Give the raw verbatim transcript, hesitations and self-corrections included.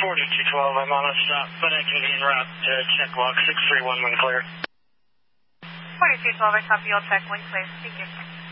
forty-two twelve, I'm on a stop, but I can be en route to check log six three one one clear. forty-two twelve, I copy, I'll check one, please. Thank you.